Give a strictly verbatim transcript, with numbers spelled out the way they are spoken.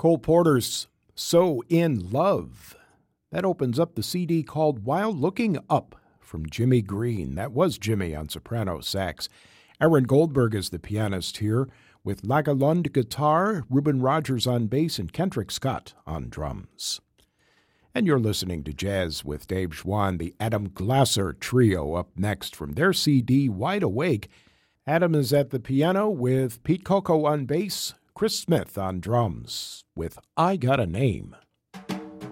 Cole Porter's So In Love. That opens up the C D called While Looking Up from Jimmy Green. That was Jimmy on soprano sax. Aaron Goldberg is the pianist here with Lagalund guitar, Reuben Rogers on bass, and Kendrick Scott on drums. And you're listening to Jazz with Dave Schwann, the Adam Glasser Trio up next from their C D Wide Awake. Adam is at the piano with Pete Coco on bass, Chris Smith on drums with I Got a Name.